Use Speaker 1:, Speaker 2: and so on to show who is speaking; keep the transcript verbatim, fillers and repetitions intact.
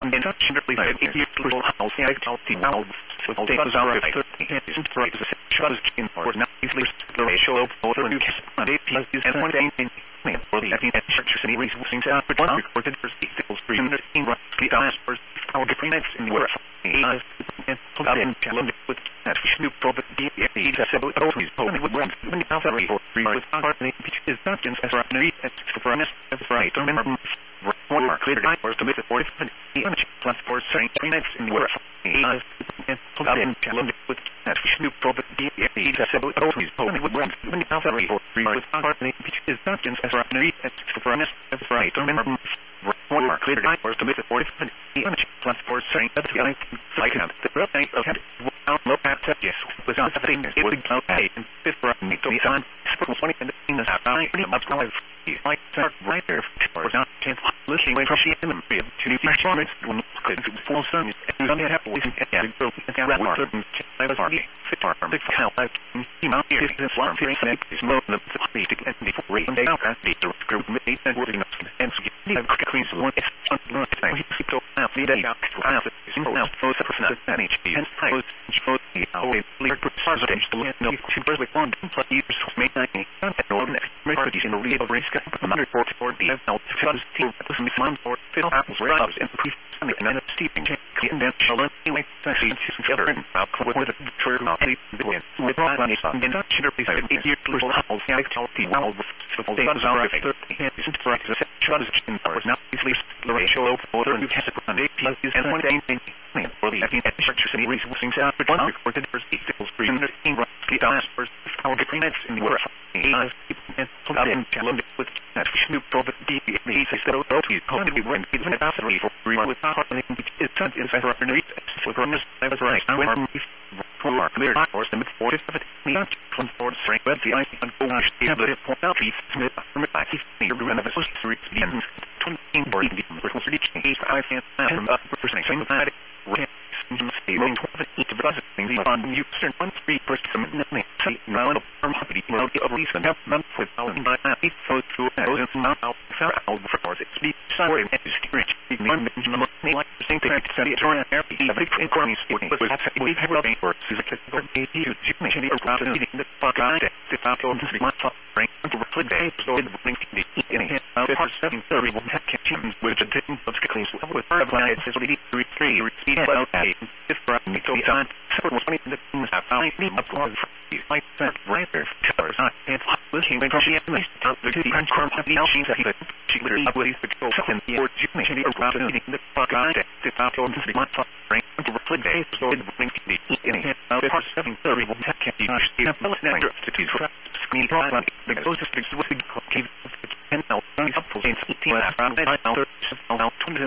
Speaker 1: in such simply that it is little house the activity now so they was our thirty isn't right as it shows in for now easily the ratio of over new case and it is and one day in for the acting church city resourcing out but one recorded for sales three hundred in roughly diasporas our different nights in the world and put out in challenge with that we should probably be a several always home with one when the alpha rate or three with partly which is not in as right as for honest as right remember one more clear diapers to make the forty the image plus four saying three nights in the world and put out in challenge with that we should probably be a several always home with one when the alpha rate or three with partly which is not in as right as for honest as right remember one more clear diapers to make the forty the image plus four saying that the I can the real thing of down low at yes was not the thing it would go eight and fifth for me to be on twenty and in the I pretty much know I start right there for not listening when she in the field to the performance when could full sun and on the happy and the girl and the red mark I was already fit for big count like he mount here is one feeling that is more than the speed to get the free and they don't have the group meeting and working and the cleans one is on the time he to have the day out to have it is now for the person that H P and I was showed the away clear percentage to no two first with one plus years made ninety and no mercury in the real risk one hundred forty-four the out funds team was me one for fill apples were up and pre and then steeping and then challenge anyway see together and out with the true not the win with money and that should be said it year little house the activity now so they was our thirty isn't right as in or now easily the ratio of order and test and eight is and one day for the acting church city resourcing out but one recorded for sales three hundred in roughly diasporas our different nights in the world and put out in challenge with that we should probably be the so we can't be when even about three for three with partly it's not in fact underneath so from this I was right when for clear or some for it but not from for strength but the I can go on tablet point out these Smith from it back the run of us three and twenty for the recorded case I can't from up percent same that Steering to processing the on you turn one three percent now from property mode of recent month with all in my happy so to those now fair out for it be sorry and steering one minimum like thing to study it on happy every inquiry sporting but we have a for physical eighty to mention it around the fuck I the top of the month bring to reflect day so the link the in it for seven thirty will have kitchens with a different subscriptions with her appliance is already three three repeat about eight if for me to be on several twenty in the I need up on you like that right there colors not and looking when she at least out the two and corn have the she's that she literally up with the go and the word you mentioned around the fuck I the top of the month bring to reflect day so the link the in it for seven thirty will have kitchen the next to two screen drive on the closest with the and now up for eighteen around